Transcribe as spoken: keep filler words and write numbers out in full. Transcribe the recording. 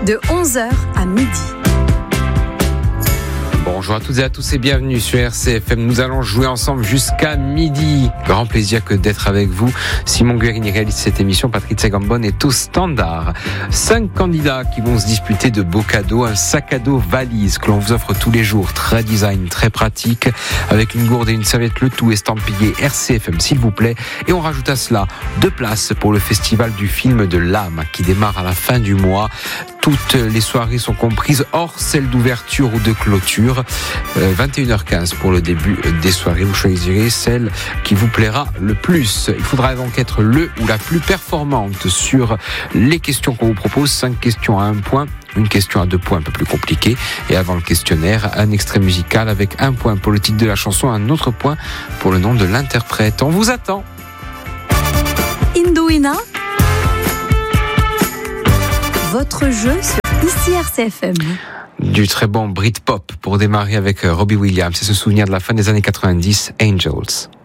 de onze heures à midi. Bonjour à toutes et à tous et bienvenue sur R C F M. Nous allons jouer ensemble jusqu'à midi. Grand plaisir que d'être avec vous. Simon Guerini réalise cette émission. Patricia Gambon est au standard. Cinq candidats qui vont se disputer de beaux cadeaux. Un sac à dos valise que l'on vous offre tous les jours. Très design, très pratique. Avec une gourde et une serviette, le tout estampillé R C F M s'il vous plaît. Et on rajoute à cela deux places pour le festival du film de l'âme qui démarre à la fin du mois. Toutes les soirées sont comprises, hors celle d'ouverture ou de clôture. Euh, vingt et une heures quinze pour le début des soirées. Vous choisirez celle qui vous plaira le plus. Il faudra donc être le ou la plus performante sur les questions qu'on vous propose. Cinq questions à un point. Une question à deux points un peu plus compliquée. Et avant le questionnaire, un extrait musical avec un point pour le titre de la chanson, un autre point pour le nom de l'interprète. On vous attend. Indouina, votre jeu sur ici R C F M. Du très bon Britpop pour démarrer avec Robbie Williams et se souvenir de la fin des années quatre-vingt-dix, Angels.